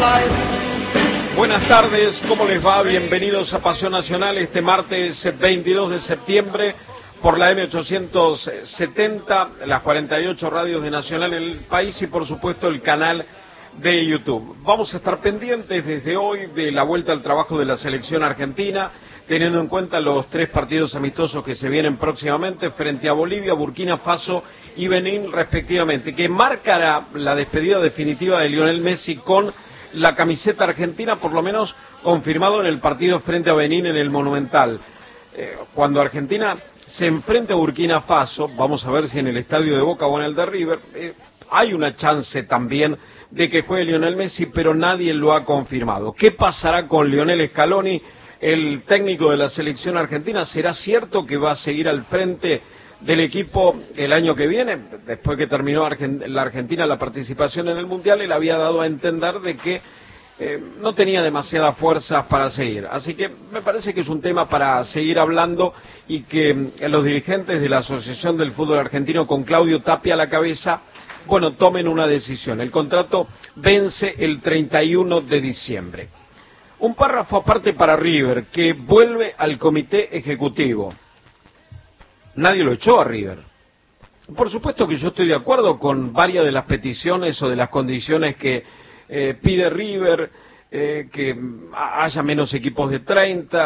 Buenas tardes, ¿cómo les va? Bienvenidos a Pasión Nacional este martes 22 de septiembre por la M870, las 48 radios de Nacional en el país y por supuesto el canal de YouTube. Vamos a estar pendientes desde hoy de la vuelta al trabajo de la selección argentina, teniendo en cuenta los 3 partidos amistosos que se vienen próximamente frente a Bolivia, Burkina Faso y Benín respectivamente, que marcará la despedida definitiva de Lionel Messi con la camiseta argentina, por lo menos confirmado en el partido frente a Benín en el Monumental. Cuando Argentina se enfrente a Burkina Faso, vamos a ver si en el estadio de Boca o en el de River, hay una chance también de que juegue Lionel Messi, pero nadie lo ha confirmado. ¿Qué pasará con Lionel Scaloni, el técnico de la selección argentina? ¿Será cierto que va a seguir al frente del equipo el año que viene? Después que terminó la Argentina la participación en el Mundial, él había dado a entender de que no tenía demasiadas fuerzas para seguir. Así que me parece que es un tema para seguir hablando y que los dirigentes de la Asociación del Fútbol Argentino, con Claudio Tapia a la cabeza, tomen una decisión. El contrato vence el 31 de diciembre. Un párrafo aparte para River, que vuelve al comité ejecutivo. Nadie lo echó a River. Por supuesto que yo estoy de acuerdo con varias de las peticiones o de las condiciones que pide River, que haya menos equipos de 30,